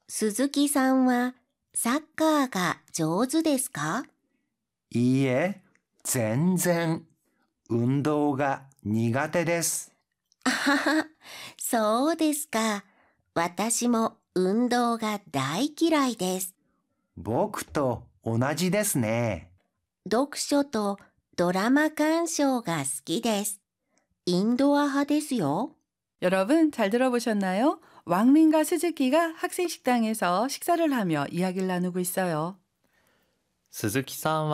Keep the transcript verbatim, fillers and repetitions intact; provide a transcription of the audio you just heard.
鈴木さんはサッカーが上手ですか？ いいえ、全然。運動が苦手です。 あはは、そうですか。私も運動が大嫌いです。 僕と同じですね。 読書とドラマ鑑賞が好きです。インドア派ですよ。 여러분 잘 들어보셨나요? 왕린과 스즈키가 학생 식당에서 식사를 하며 이야기를 나누고 있어요. 鈴木さんは